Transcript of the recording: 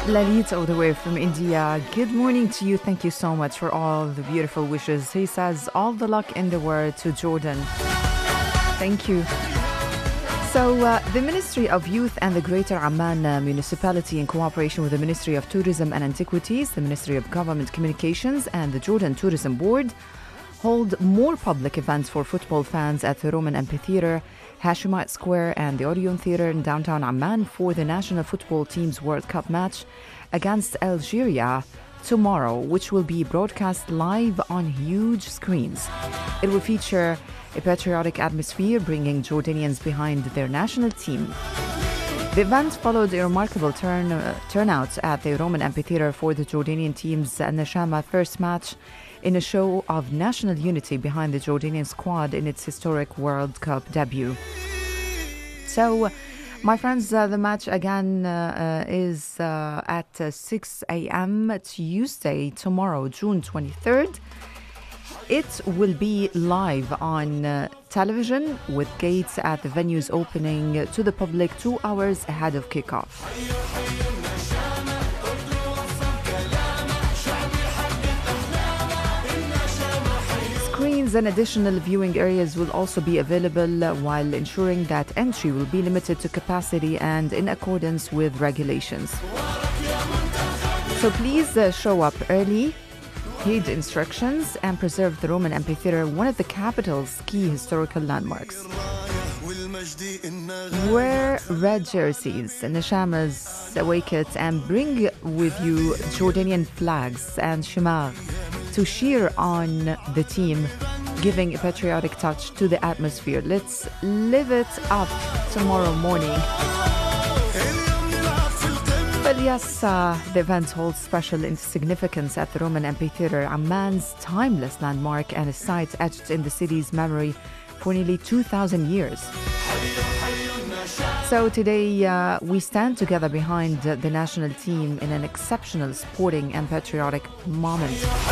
Lalit all the way from India. Good morning to you. Thank you so much for all the beautiful wishes. He says all the luck in the world to Jordan. Thank you. So the Ministry of Youth and the Greater Amman Municipality, in cooperation with the Ministry of Tourism and Antiquities, the Ministry of Government Communications and the Jordan Tourism Board, hold more public events for football fans at the Roman Amphitheatre, Hashemite Square and the Odeon Theatre in downtown Amman for the national football team's World Cup match against Algeria tomorrow, which will be broadcast live on huge screens. It will feature a patriotic atmosphere, bringing Jordanians behind their national team. The event followed a remarkable turnout at the Roman Amphitheatre for the Jordanian team's Nashama first match in a show of national unity behind the Jordanian squad in its historic World Cup debut. So, my friends, the match again is at 6 a.m. Tuesday, tomorrow, June 23rd. It will be live on television with gates at the venues opening to the public 2 hours ahead of kickoff. Screens and additional viewing areas will also be available while ensuring that entry will be limited to capacity and in accordance with regulations. So please show up early, heed instructions, and preserve the Roman Amphitheatre, one of the capital's key historical landmarks. Wear red jerseys, Nashama's away kits, and bring with you Jordanian flags and shimar to cheer on the team, giving a patriotic touch to the atmosphere. Let's live it up tomorrow morning. But yes, the event holds special significance at the Roman Amphitheatre, Amman's timeless landmark and a site etched in the city's memory for nearly 2,000 years. So today we stand together behind the national team in an exceptional sporting and patriotic moment.